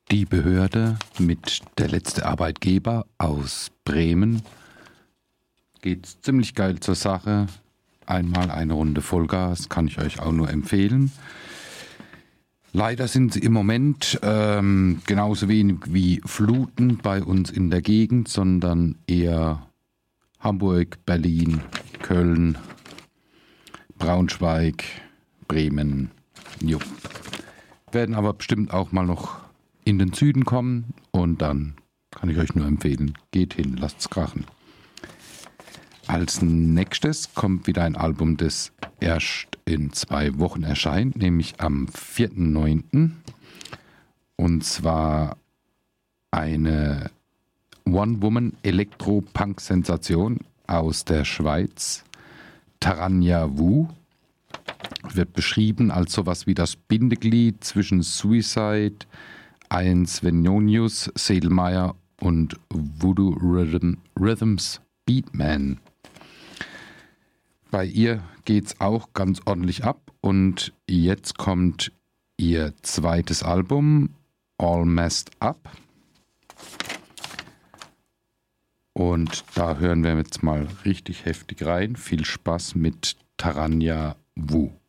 Die Behörde mit der letzte Arbeitgeber aus Bremen. Geht ziemlich geil zur Sache. Einmal eine Runde Vollgas, kann ich euch auch nur empfehlen. Leider sind sie im Moment genauso wenig wie Fluten bei uns in der Gegend, sondern eher Hamburg, Berlin, Köln, Braunschweig, Bremen. Jo. Werden aber bestimmt auch mal noch in den Süden kommen und dann kann ich euch nur empfehlen, geht hin, lasst's krachen. Als nächstes kommt wieder ein Album, das erst in 2 Wochen erscheint, nämlich am 4.9. Und zwar eine One-Woman-Elektro-Punk-Sensation aus der Schweiz, Taranja Wu. Wird beschrieben als sowas wie das Bindeglied zwischen Suicide, Ian Svenonius, Sedelmeier und Voodoo Rhythms Beatman. Bei ihr geht's auch ganz ordentlich ab und jetzt kommt ihr zweites Album, All Messed Up. Und da hören wir jetzt mal richtig heftig rein. Viel Spaß mit Taranja Wu.